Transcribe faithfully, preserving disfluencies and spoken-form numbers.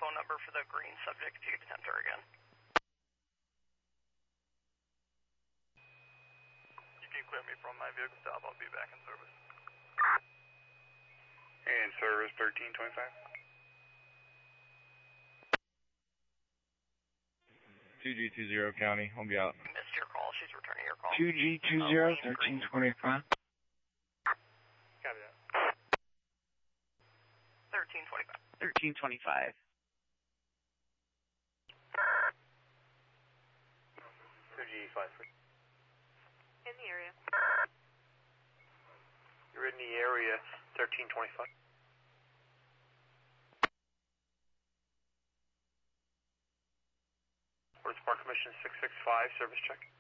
phone number for the green subject if you could attempt her again. You can clear me from my vehicle stop. I'll be back in service. In service, thirteen twenty-five. two G two zero County, I'll be out. Missed your call. She's returning your call. two G two zero, thirteen twenty-five. Copy that. thirteen twenty-five. thirteen twenty-five. two G five. In the area. You're in the area, thirteen twenty-five. Where's Park Commission six six five, service check?